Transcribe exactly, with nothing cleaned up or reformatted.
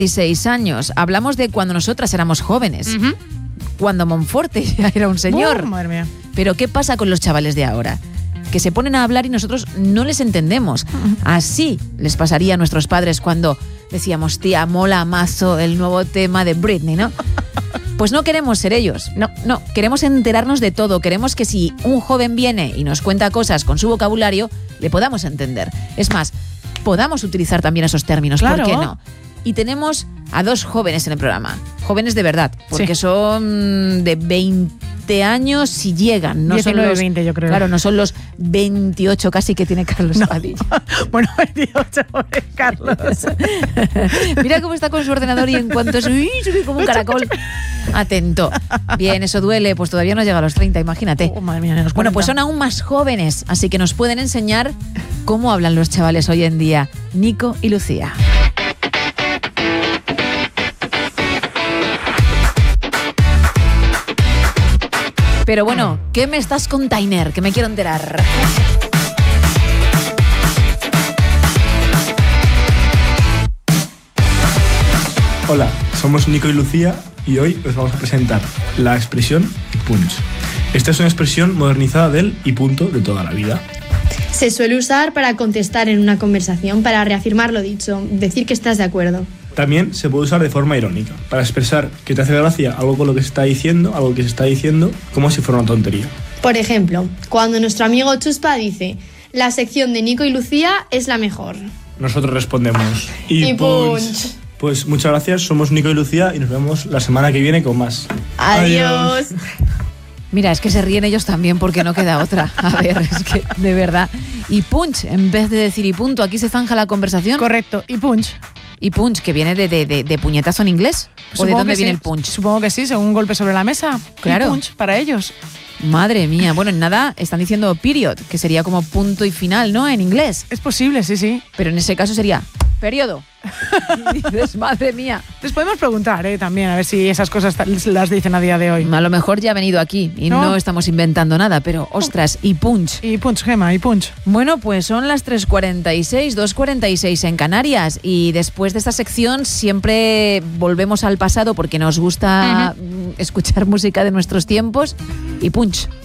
dieciséis años. Hablamos de cuando nosotras éramos jóvenes. Uh-huh. Cuando Monforte ya era un señor. Uh, madre mía. Pero ¿qué pasa con los chavales de ahora? Que se ponen a hablar y nosotros no les entendemos. Uh-huh. Así les pasaría a nuestros padres cuando decíamos, tía, mola mazo el nuevo tema de Britney, ¿no? Pues no queremos ser ellos, no, no, queremos enterarnos de todo, queremos que si un joven viene y nos cuenta cosas con su vocabulario, le podamos entender. Es más, podamos utilizar también esos términos, claro. ¿Por qué no? Y tenemos a dos jóvenes en el programa, jóvenes de verdad, porque sí. son de veinte años si llegan. No diecinueve, son los, veinte, yo creo. Claro, no son los veintiocho casi que tiene Carlos no. Padilla. Bueno, veintiocho, pobre Carlos. Mira cómo está con su ordenador y en cuanto sube, sube como un caracol. Atento. Bien, eso duele, pues todavía no llega a los treinta, imagínate. Oh, madre mía, bueno, pues son aún más jóvenes, así que nos pueden enseñar cómo hablan los chavales hoy en día. Nico y Lucía. Pero bueno, ¿qué me estás con Tainer? Que me quiero enterar. Hola, somos Nico y Lucía y hoy os vamos a presentar la expresión y punch. Esta es una expresión modernizada del y punto de toda la vida. Se suele usar para contestar en una conversación, para reafirmar lo dicho, decir que estás de acuerdo. También se puede usar de forma irónica, para expresar que te hace gracia algo con lo que se está diciendo, algo que se está diciendo, como si fuera una tontería. Por ejemplo, cuando nuestro amigo Chuspa dice, la sección de Nico y Lucía es la mejor. Nosotros respondemos, y, y punch. punch. Pues muchas gracias, somos Nico y Lucía y nos vemos la semana que viene con más. Adiós. Adiós. Mira, es que se ríen ellos también porque no queda otra. A ver, es que de verdad. Y punch, en vez de decir y punto, aquí se zanja la conversación. Correcto, y punch. Y punch, que viene de, de, de, de puñetazo en inglés. Supongo ¿O de dónde que viene sí. el punch? Supongo que sí, según un golpe sobre la mesa. Claro. Y punch para ellos. Madre mía. Bueno, en nada están diciendo period, que sería como punto y final, ¿no? En inglés. Es posible, sí, sí. Pero en ese caso sería periodo. Y dices, madre mía. Les podemos preguntar eh, también, a ver si esas cosas las dicen a día de hoy. A lo mejor ya ha venido aquí y no, no estamos inventando nada, pero ostras, y punch. Y punch, Gema, y punch. Bueno, pues son las tres cuarenta y seis, dos cuarenta y seis en Canarias y después de esta sección siempre volvemos al pasado porque nos gusta uh-huh. escuchar música de nuestros tiempos y punch.